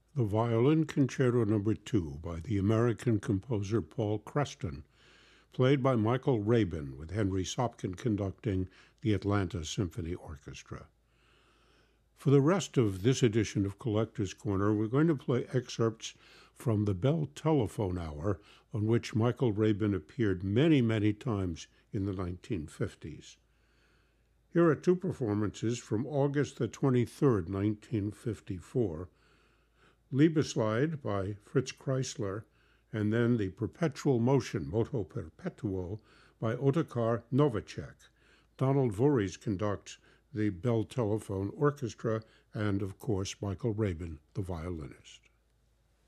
The Violin Concerto No. 2 by the American composer Paul Creston, played by Michael Rabin, with Henry Sopkin conducting the Atlanta Symphony Orchestra. For the rest of this edition of Collector's Corner, we're going to play excerpts from the Bell Telephone Hour, on which Michael Rabin appeared many, many times in the 1950s. Here are two performances from August the 23rd, 1954, Liebeslied by Fritz Kreisler, and then the Perpetual Motion, Moto Perpetuo, by Otakar Novacek. Donald Voorhees conducts the Bell Telephone Orchestra, and, of course, Michael Rabin, the violinist.